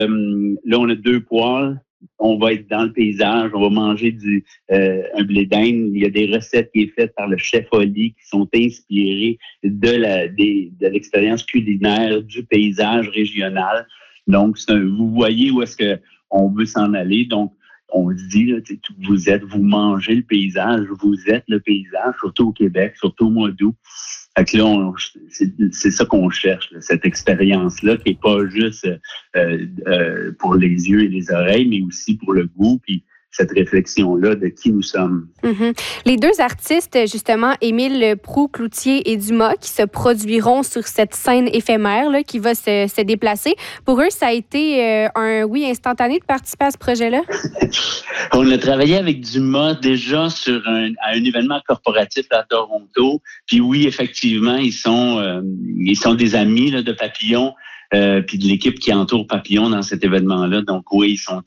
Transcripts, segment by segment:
Là, on a 2 poêles. On va être dans le paysage, on va manger un blé d'Inde. Il y a des recettes qui sont faites par le chef Oli qui sont inspirées de l'expérience culinaire du paysage régional. Donc, vous voyez où est-ce qu'on veut s'en aller. Donc, on se dit, là, vous mangez le paysage, vous êtes le paysage, surtout au Québec, surtout au mois d'août. Fait que là, c'est ça qu'on cherche, là, cette expérience-là, qui n'est pas juste pour les yeux et les oreilles, mais aussi pour le goût, puis cette réflexion-là de qui nous sommes. Mm-hmm. Les 2 artistes, justement, Émile Proulx, Cloutier et Dumas, qui se produiront sur cette scène éphémère là, qui va se déplacer. Pour eux, ça a été un oui instantané de participer à ce projet-là? On a travaillé avec Dumas déjà à un événement corporatif à Toronto. Puis oui, effectivement, ils sont des amis là, de Papillon, puis de l'équipe qui entoure Papillon dans cet événement-là. Donc oui, ils sont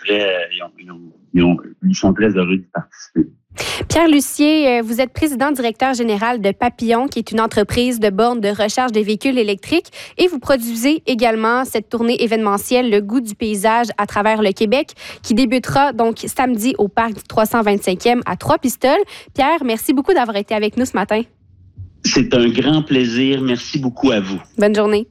très heureux de participer. Pierre Lucier, vous êtes président-directeur général de Papillon, qui est une entreprise de bornes de recharge des véhicules électriques, et vous produisez également cette tournée événementielle Le goût du paysage à travers le Québec, qui débutera donc samedi au parc du 325e à Trois-Pistoles. Pierre, merci beaucoup d'avoir été avec nous ce matin. C'est un grand plaisir. Merci beaucoup à vous. Bonne journée.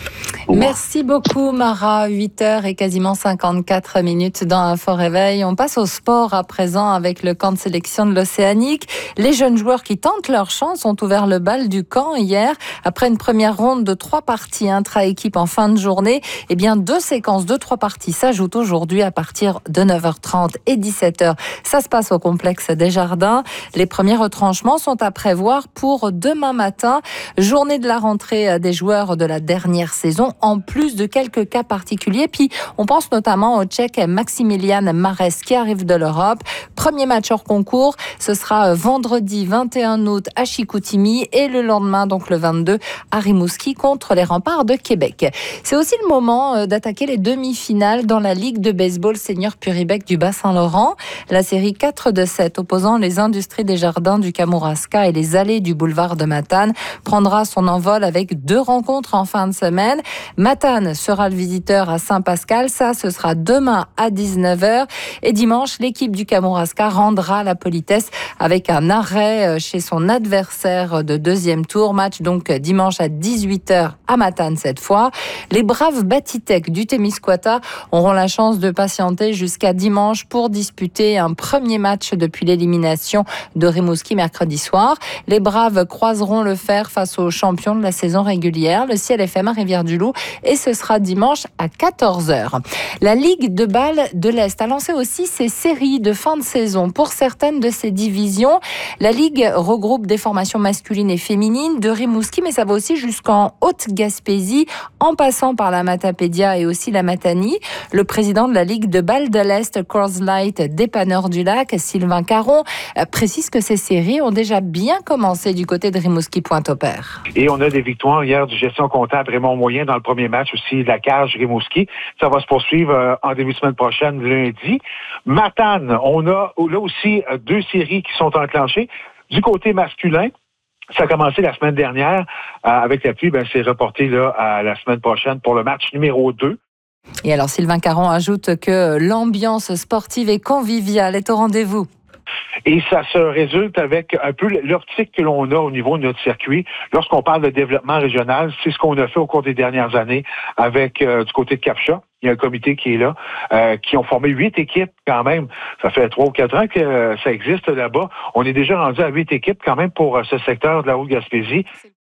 Merci beaucoup, Mara. 8h et quasiment 54 minutes dans Info Réveil. On passe au sport à présent avec le camp de sélection de l'Océanique. Les jeunes joueurs qui tentent leur chance ont ouvert le bal du camp hier. Après une première ronde de 3 parties intra-équipe en fin de journée, 2 séquences de 3 parties s'ajoutent aujourd'hui à partir de 9h30 et 17h. Ça se passe au complexe des Jardins. Les premiers retranchements sont à prévoir pour demain matin. Journée de la rentrée des joueurs de la dernière saison, en plus de quelques cas particuliers. Puis, on pense notamment au Tchèque Maximilian Marès qui arrive de l'Europe. Premier match hors concours, ce sera vendredi 21 août à Chicoutimi et le lendemain, donc le 22, à Rimouski contre les Remparts de Québec. C'est aussi le moment d'attaquer les demi-finales dans la Ligue de baseball senior Puribec du Bas-Saint-Laurent. La série 4-7 opposant les Industries des Jardins du Kamouraska et les Allées du boulevard de Matane prendra son envol avec 2 rencontres en fin de semaine. Matane sera le visiteur à Saint-Pascal. Ça, ce sera demain à 19h. Et dimanche, l'équipe du Kamouraska rendra la politesse avec un arrêt chez son adversaire de deuxième tour. Match donc dimanche à 18h à Matane cette fois. Les braves Batitech du Témiscouata auront la chance de patienter jusqu'à dimanche pour disputer un premier match depuis l'élimination de Rimouski mercredi soir. Les braves croiseront le fer face aux champions de la saison régulière, le CLFM à Rivière-du-Loup, et ce sera dimanche à 14h. La Ligue de balle de l'Est a lancé aussi ses séries de fin de saison. Pour certaines de ses divisions, la Ligue regroupe des formations masculines et féminines de Rimouski, mais ça va aussi jusqu'en Haute-Gaspésie, en passant par la Matapédia et aussi la Matanie. Le président de la Ligue de balle de l'Est, Coors Light, dépanneur du lac, Sylvain Caron, précise que ces séries ont déjà bien commencé du côté de Rimouski-Pointe-au-Père. Et on a des victoires hier du gestion comptable Raymond Moyen dans le premier match aussi de la cage Rimouski. Ça va se poursuivre en début de semaine prochaine, lundi. Matane, on a là aussi 2 séries qui sont enclenchées. Du côté masculin, ça a commencé la semaine dernière avec la pluie. C'est reporté là à la semaine prochaine pour le match numéro 2. Et alors Sylvain Caron ajoute que l'ambiance sportive et conviviale est au rendez-vous. Et ça se résulte avec un peu l'optique que l'on a au niveau de notre circuit. Lorsqu'on parle de développement régional, c'est ce qu'on a fait au cours des dernières années avec du côté de Capcha. Il y a un comité qui est là, qui ont formé 8 équipes quand même. Ça fait 3 ou 4 ans que ça existe là-bas. On est déjà rendu à 8 équipes quand même pour ce secteur de la Haute-Gaspésie.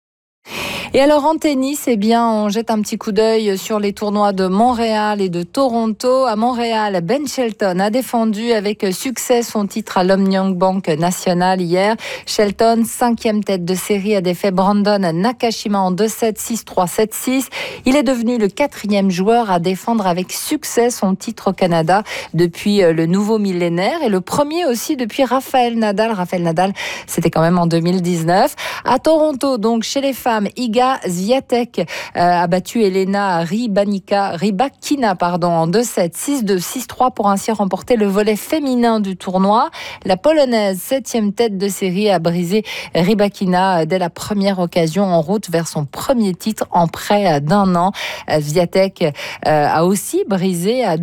Et alors en tennis, on jette un petit coup d'œil sur les tournois de Montréal et de Toronto. À Montréal, Ben Shelton a défendu avec succès son titre à l'Omnium Bank National hier. Shelton, 5e tête de série, a défait Brandon Nakashima en 2-7, 6-3, 7-6. Il est devenu le 4e joueur à défendre avec succès son titre au Canada depuis le nouveau millénaire et le premier aussi depuis Rafael Nadal. Rafael Nadal, c'était quand même en 2019. À Toronto, donc chez les femmes, Iga Swiatek a battu Elena Rybakina en 2-7, 6-2, 6-3 pour ainsi remporter le volet féminin du tournoi. La Polonaise, 7e tête de série, a brisé Rybakina dès la première occasion en route vers son premier titre en près d'1 an. Swiatek a aussi brisé à